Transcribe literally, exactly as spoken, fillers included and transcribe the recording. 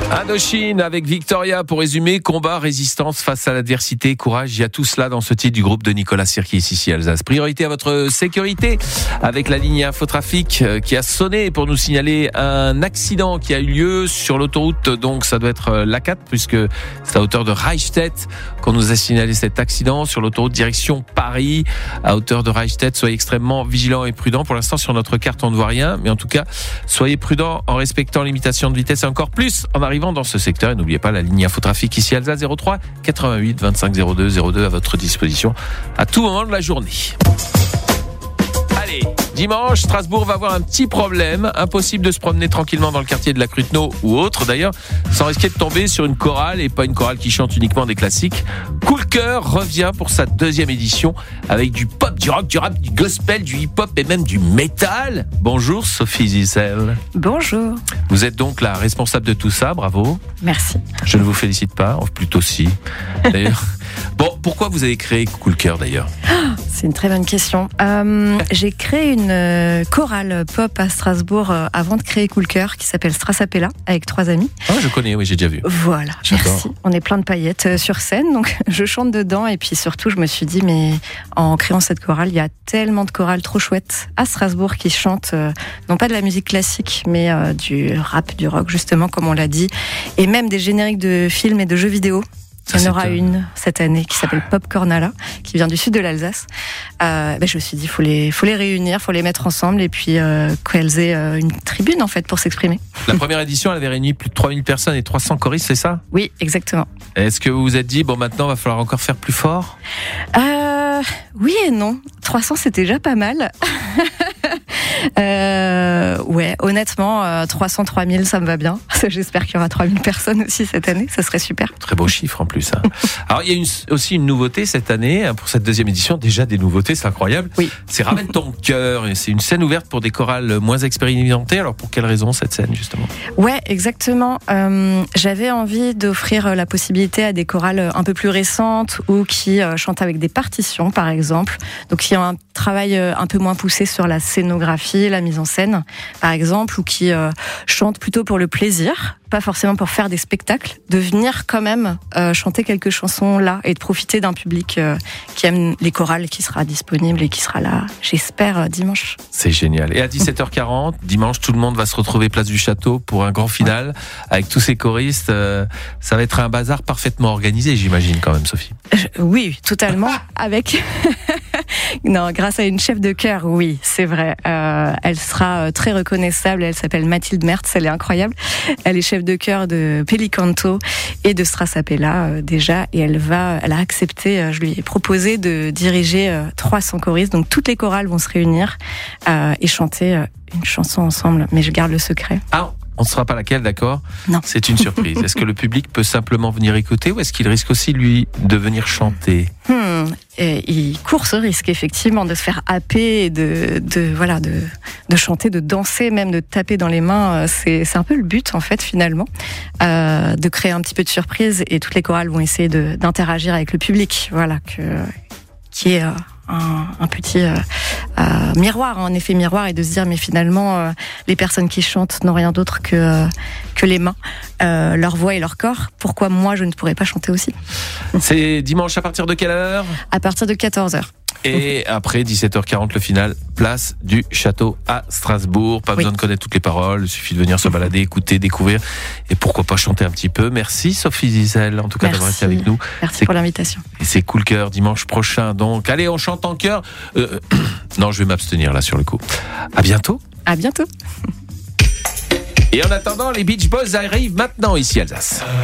Indochine avec Victoria pour résumer, combat, résistance face à l'adversité, courage, il y a tout cela dans ce titre du groupe de Nicolas Sirkis ici à Alsace. Priorité à votre sécurité avec la ligne infotrafic qui a sonné pour nous signaler un accident qui a eu lieu sur l'autoroute, donc ça doit être l'A quatre puisque c'est à hauteur de Reichstedt qu'on nous a signalé cet accident sur l'autoroute direction Paris à hauteur de Reichstedt. Soyez extrêmement vigilants et prudents. Pour l'instant sur notre carte on ne voit rien, mais en tout cas soyez prudents en respectant les limitations de vitesse et encore plus en arrivant dans ce secteur. Et n'oubliez pas la ligne infotrafic ici Alsace zéro trois quatre-vingt-huit vingt-cinq zéro deux zéro deux à votre disposition à tout moment de la journée. Allez, dimanche, Strasbourg va avoir un petit problème. Impossible de se promener tranquillement dans le quartier de la Cruteno ou autre d'ailleurs, sans risquer de tomber sur une chorale, et pas une chorale qui chante uniquement des classiques. Cool Cœur revient pour sa deuxième édition avec du pop, du rock, du rap, du gospel, du hip-hop et même du métal. Bonjour Sophie Zissel. Bonjour. Vous êtes donc la responsable de tout ça, bravo. Merci. Je ne vous félicite pas, ou plutôt si. D'ailleurs. Bon, pourquoi vous avez créé Cool Cœur d'ailleurs ? C'est une très bonne question. Euh, j'ai créé une euh, chorale pop à Strasbourg euh, avant de créer Cool Cœur qui s'appelle Strasapella avec trois amis. Ah, je connais, oui, j'ai déjà vu. Voilà, J'adore. Merci. On est plein de paillettes euh, sur scène, donc je chante dedans et puis surtout je me suis dit, mais en créant cette chorale, il y a tellement de chorales trop chouettes à Strasbourg qui chantent euh, non pas de la musique classique, mais euh, du rap, du rock justement comme on l'a dit, et même des génériques de films et de jeux vidéo. Il y en aura une cette année qui s'appelle Popcornala, qui vient du sud de l'Alsace. Euh, ben je me suis dit, il faut les, faut les réunir, faut les mettre ensemble et puis euh, qu'elles aient euh, une tribune en fait pour s'exprimer. La première édition, elle avait réuni plus de trois mille personnes et trois cents choristes, c'est ça ? Oui, exactement. Est-ce que vous vous êtes dit, bon maintenant, il va falloir encore faire plus fort ? euh, Oui et non. trois cents, c'était déjà pas mal. Euh, ouais, honnêtement, euh, trois cents, trois mille, ça me va bien. J'espère qu'il y aura trois mille personnes aussi cette année, ça serait super. Très beau chiffre en plus. Hein. Alors il y a une, aussi une nouveauté cette année, hein, pour cette deuxième édition, déjà des nouveautés, c'est incroyable. Oui. C'est Ramène ton cœur, et c'est une scène ouverte pour des chorales moins expérimentées. Alors pour quelle raison cette scène justement ? Ouais, exactement. Euh, j'avais envie d'offrir la possibilité à des chorales un peu plus récentes ou qui euh, chantent avec des partitions par exemple, donc qui ont un travail un peu moins poussé sur la scénographie, la mise en scène, par exemple, ou qui euh, chantent plutôt pour le plaisir, pas forcément pour faire des spectacles, de venir quand même euh, chanter quelques chansons là et de profiter d'un public euh, qui aime les chorales, qui sera disponible et qui sera là, j'espère, euh, dimanche. C'est génial. Et à dix-sept heures quarante, dimanche, tout le monde va se retrouver place du Château pour un grand final, ouais, avec tous ces choristes. Euh, ça va être un bazar parfaitement organisé, j'imagine quand même, Sophie. Je, oui, totalement, avec... Non, grâce à une chef de chœur, oui, c'est vrai. Euh, elle sera très reconnaissable. Elle s'appelle Mathilde Mertz. Elle est incroyable. Elle est chef de chœur de Pelicanto et de Strasapella euh, déjà. Et elle va, elle a accepté. Euh, je lui ai proposé de diriger euh, trois cents choristes. Donc toutes les chorales vont se réunir euh, et chanter euh, une chanson ensemble. Mais je garde le secret. Ah. On ne saura pas laquelle, d'accord ? Non. C'est une surprise. Est-ce que le public peut simplement venir écouter ou est-ce qu'il risque aussi, lui, de venir chanter ? hmm, et Il court ce risque, effectivement, de se faire happer, et de, de, voilà, de, de chanter, de danser, même de taper dans les mains. C'est, c'est un peu le but, en fait, finalement, euh, de créer un petit peu de surprise. Et toutes les chorales vont essayer de, d'interagir avec le public, voilà, que, qui est... Euh, Un, un petit euh, euh, miroir, un effet miroir, et de se dire mais finalement euh, les personnes qui chantent n'ont rien d'autre que, euh, que les mains, euh, leur voix et leur corps. Pourquoi moi je ne pourrais pas chanter aussi ? C'est dimanche à partir de quelle heure ? À partir de quatorze heures. Et après dix-sept heures quarante, le final, place du Château à Strasbourg. Pas oui. besoin de connaître toutes les paroles, il suffit de venir se balader, écouter, découvrir et pourquoi pas chanter un petit peu. Merci Sophie Zissel, en tout cas, Merci. d'avoir été avec nous. Merci c'est... pour l'invitation. Et c'est Cool Cœur dimanche prochain. Donc allez, on chante en chœur. Euh, non, je vais m'abstenir là sur le coup. À bientôt. À bientôt. Et en attendant, les Beach Boys arrivent maintenant ici à Alsace.